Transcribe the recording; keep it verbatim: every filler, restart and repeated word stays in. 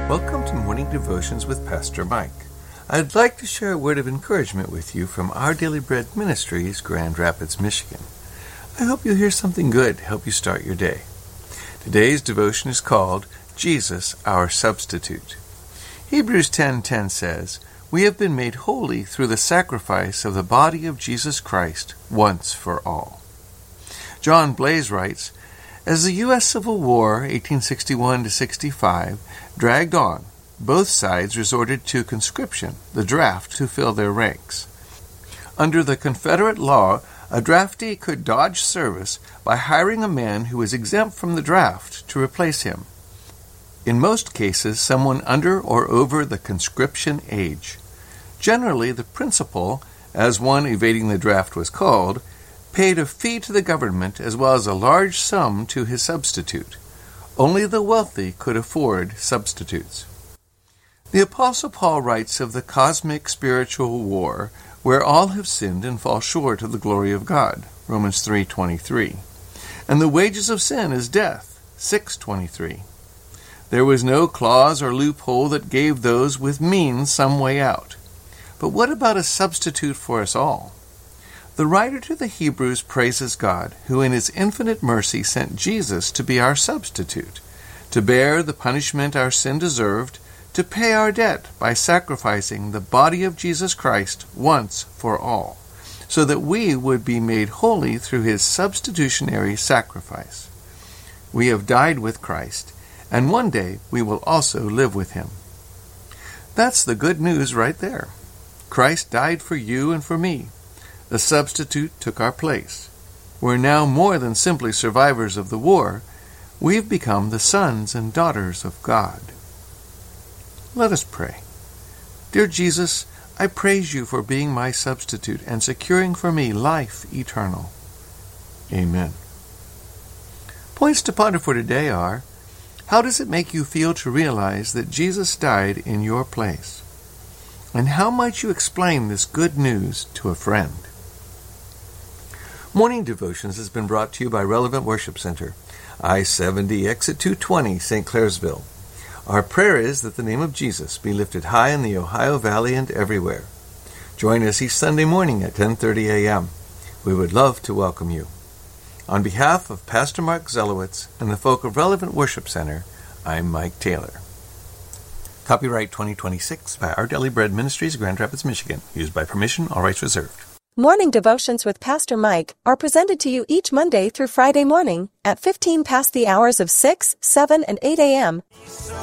Welcome to Morning Devotions with Pastor Mike. I'd like to share a word of encouragement with you from Our Daily Bread Ministries, Grand Rapids, Michigan. I hope you'll hear something good to help you start your day. Today's devotion is called Jesus, Our Substitute. Hebrews ten ten says, "We have been made holy through the sacrifice of the body of Jesus Christ once for all." John Blaze writes, "As the U S Civil War, eighteen sixty-one to sixty-five, dragged on, both sides resorted to conscription, the draft, to fill their ranks. Under the Confederate law, a draftee could dodge service by hiring a man who was exempt from the draft to replace him. In most cases, someone under or over the conscription age. Generally, the principal, as one evading the draft was called, paid a fee to the government as well as a large sum to his substitute. Only the wealthy could afford substitutes." The Apostle Paul writes of the cosmic spiritual war where all have sinned and fall short of the glory of God, Romans three twenty-three. And the wages of sin is death, six twenty-three. There was no clause or loophole that gave those with means some way out. But what about a substitute for us all? The writer to the Hebrews praises God, who in his infinite mercy sent Jesus to be our substitute, to bear the punishment our sin deserved, to pay our debt by sacrificing the body of Jesus Christ once for all, so that we would be made holy through his substitutionary sacrifice. We have died with Christ, and one day we will also live with him. That's the good news right there. Christ died for you and for me. The substitute took our place. We're now more than simply survivors of the war. We've become the sons and daughters of God. Let us pray. Dear Jesus, I praise you for being my substitute and securing for me life eternal. Amen. Points to ponder for today are, how does it make you feel to realize that Jesus died in your place? And how might you explain this good news to a friend? Morning Devotions has been brought to you by Relevant Worship Center, I seventy, exit two twenty, Saint Clairsville. Our prayer is that the name of Jesus be lifted high in the Ohio Valley and everywhere. Join us each Sunday morning at ten thirty a.m. We would love to welcome you. On behalf of Pastor Mark Zelowitz and the folk of Relevant Worship Center, I'm Mike Taylor. Copyright twenty twenty-six by Our Daily Bread Ministries, Grand Rapids, Michigan. Used by permission, all rights reserved. Morning Devotions with Pastor Mike are presented to you each Monday through Friday morning at fifteen past the hours of six, seven, and eight a.m.